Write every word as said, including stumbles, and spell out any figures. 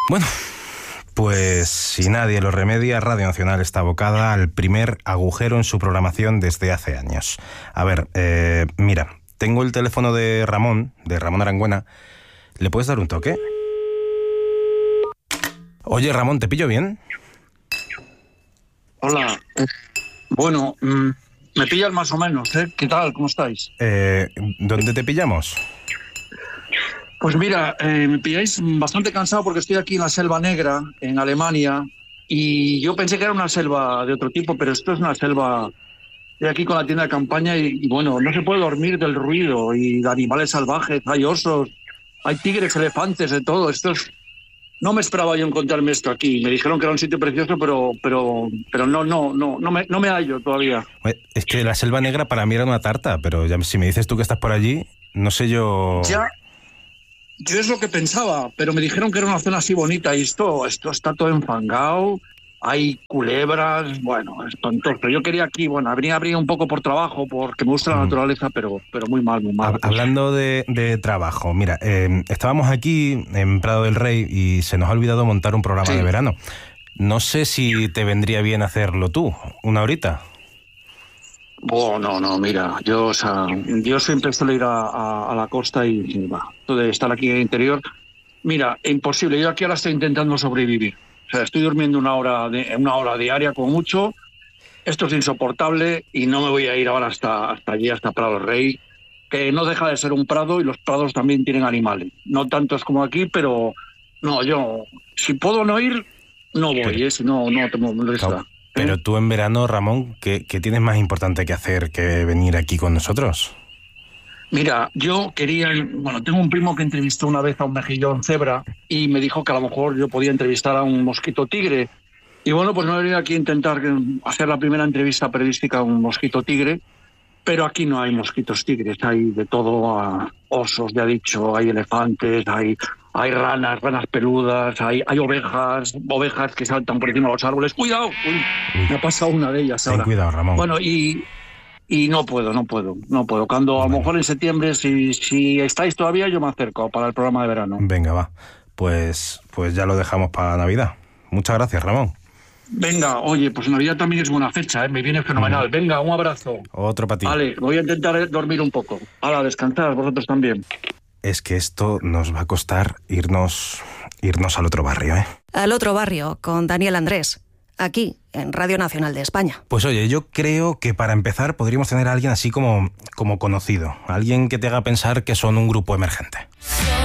Bueno, pues si nadie lo remedia, Radio Nacional está abocada al primer agujero en su programación desde hace años. A ver, eh, mira, tengo el teléfono de Ramón, de Ramón Arangüena. ¿Le puedes dar un toque? Oye, Ramón, ¿te pillo bien? Hola. Bueno, mmm, me pillan más o menos, ¿eh? ¿Qué tal? ¿Cómo estáis? Eh, ¿Dónde te pillamos? Pues mira, eh, me pilláis bastante cansado porque estoy aquí en la Selva Negra, en Alemania, y yo pensé que era una selva de otro tipo, pero esto es una selva de aquí con la tienda de campaña y, y bueno, no se puede dormir del ruido y de animales salvajes, hay osos, hay tigres, elefantes, de todo. Esto es... No me esperaba yo encontrarme esto aquí. Me dijeron que era un sitio precioso, pero pero pero no no no no me no me hallo todavía. Es que la Selva Negra para mí era una tarta, pero ya si me dices tú que estás por allí, no sé yo... Ya, yo es lo que pensaba, pero me dijeron que era una zona así bonita y esto esto está todo enfangado. Hay culebras, bueno, espantoso. Yo quería aquí, bueno, venía a abrir un poco por trabajo, porque me gusta la naturaleza, pero, pero muy mal, muy mal. Hablando de, de trabajo, mira, eh, estábamos aquí en Prado del Rey y se nos ha olvidado montar un programa sí. de verano. No sé si te vendría bien hacerlo tú, una horita. Oh, no, no, mira, yo, o sea, yo siempre suelo ir a, a, a la costa y, y va, de estar aquí en el interior. Mira, imposible, yo aquí ahora estoy intentando sobrevivir. O sea, estoy durmiendo una hora, de, una hora diaria como mucho. Esto es insoportable y no me voy a ir ahora hasta, hasta allí, hasta Prado del Rey, que no deja de ser un prado y los prados también tienen animales. No tantos como aquí, pero no, yo, si puedo no ir, no voy, pero, ¿eh? Si no, no te molesta. Claro, pero ¿eh? Tú en verano, Ramón, ¿qué, ¿qué tienes más importante que hacer que venir aquí con nosotros? Mira, yo quería, bueno, tengo un primo que entrevistó una vez a un mejillón cebra y me dijo que a lo mejor yo podía entrevistar a un mosquito tigre. Y bueno, pues me he venido aquí a intentar hacer la primera entrevista periodística a un mosquito tigre, pero aquí no hay mosquitos tigres, hay de todo, a osos, ya he dicho, hay elefantes, hay, hay ranas, ranas peludas, hay, hay ovejas, ovejas que saltan por encima de los árboles. ¡Cuidado! Uy, me ha pasado una de ellas ahora. Ten cuidado, Ramón. Bueno, y... Y no puedo, no puedo, no puedo. Cuando a lo bueno. mejor en septiembre, si, si estáis todavía, yo me acerco para el programa de verano. Venga, va. Pues, pues ya lo dejamos para Navidad. Muchas gracias, Ramón. Venga, oye, pues Navidad también es buena fecha, ¿eh? Me viene fenomenal. Venga, un abrazo. Otro para ti. Vale, voy a intentar dormir un poco. Hala, descansar, vosotros también. Es que esto nos va a costar irnos, irnos al otro barrio, ¿eh? Al otro barrio, con Daniel Andrés. Aquí, en Radio Nacional de España. Pues oye, yo creo que para empezar podríamos tener a alguien así como, como conocido. Alguien que te haga pensar que son un grupo emergente.